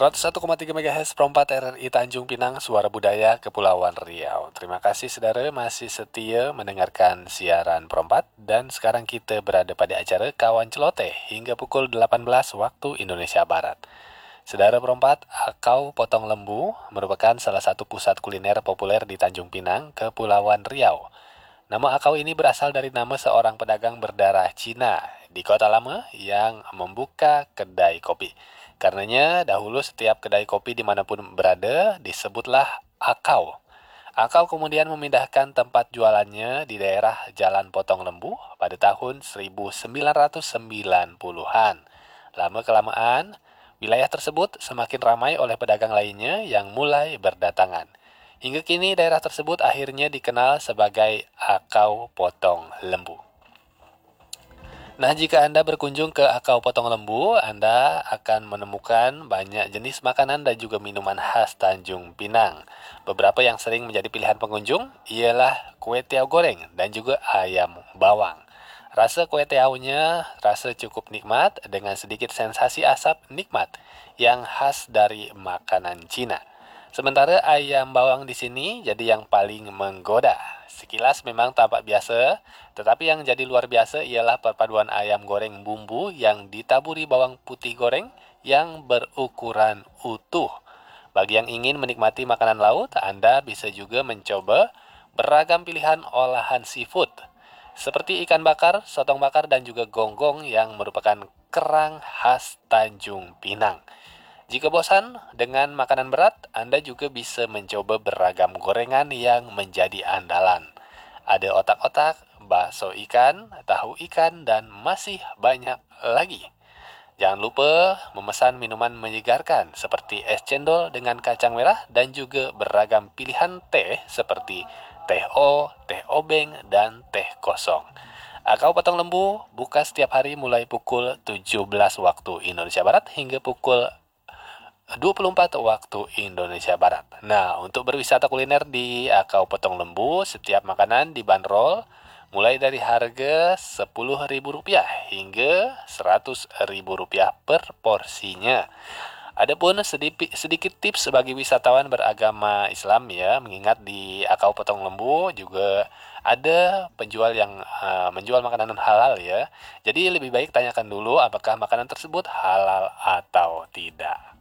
101,3 MHz Perompat RRI Tanjung Pinang, Suara Budaya Kepulauan Riau. Terima kasih saudara masih setia mendengarkan siaran Perompat. Dan sekarang kita berada pada acara Kawan Celoteh hingga pukul 18 waktu Indonesia Barat. Saudara Perompat, Akau Potong Lembu merupakan salah satu pusat kuliner populer di Tanjung Pinang, Kepulauan Riau. Nama Akau ini berasal dari nama seorang pedagang berdarah Cina di Kota Lama yang membuka kedai kopi. Karenanya dahulu setiap kedai kopi dimanapun berada disebutlah Akau. Akau kemudian memindahkan tempat jualannya di daerah Jalan Potong Lembu pada tahun 1990-an. Lama-kelamaan, wilayah tersebut semakin ramai oleh pedagang lainnya yang mulai berdatangan. Hingga kini daerah tersebut akhirnya dikenal sebagai Akau Potong Lembu. Nah, jika Anda berkunjung ke Akau Potong Lembu, Anda akan menemukan banyak jenis makanan dan juga minuman khas Tanjung Pinang. Beberapa yang sering menjadi pilihan pengunjung ialah kue tiaw goreng dan juga ayam bawang. Rasa kue tiawnya rasa cukup nikmat dengan sedikit sensasi asap nikmat yang khas dari makanan Cina. Sementara ayam bawang di sini jadi yang paling menggoda. Sekilas memang tampak biasa, tetapi yang jadi luar biasa ialah perpaduan ayam goreng bumbu yang ditaburi bawang putih goreng yang berukuran utuh. Bagi yang ingin menikmati makanan laut, Anda bisa juga mencoba beragam pilihan olahan seafood, seperti ikan bakar, sotong bakar, dan juga gonggong yang merupakan kerang khas Tanjung Pinang. Jika bosan dengan makanan berat, Anda juga bisa mencoba beragam gorengan yang menjadi andalan. Ada otak-otak, bakso ikan, tahu ikan, dan masih banyak lagi. Jangan lupa memesan minuman menyegarkan seperti es cendol dengan kacang merah dan juga beragam pilihan teh seperti teh o, teh obeng, dan teh kosong. Akau Potong Lembu buka setiap hari mulai pukul 17 waktu Indonesia Barat hingga pukul 24 waktu Indonesia Barat. Nah, untuk berwisata kuliner di Akau Potong Lembu, setiap makanan dibanderol mulai dari harga Rp10.000 hingga Rp100.000 per porsinya. Adapun sedikit tips bagi wisatawan beragama Islam ya, mengingat di Akau Potong Lembu juga ada penjual yang menjual makanan halal ya. Jadi lebih baik tanyakan dulu apakah makanan tersebut halal atau tidak.